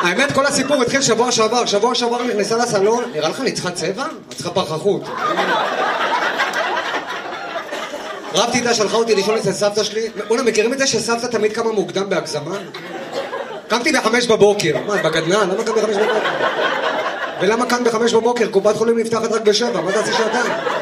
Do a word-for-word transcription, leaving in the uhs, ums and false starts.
האמת, כל הסיפור התחיל שבוע שעבר. שבוע שעבר נכנסה לסלון, נראה לך ניצחה צבע? את צריכה פרחחות. רבתי איתה, שלחה אותי לישון אצל סבתא שלי. אונה, מכירים את זה שסבתא תמיד קמה מוקדם בהגזמה? קמתי בחמש בבוקר. מה, בגדנן? למה קם בחמש בבוקר? ולמה כאן בחמש בבוקר? קופת חולים נפתחת רק בשבע, מה תעשי שעתיים?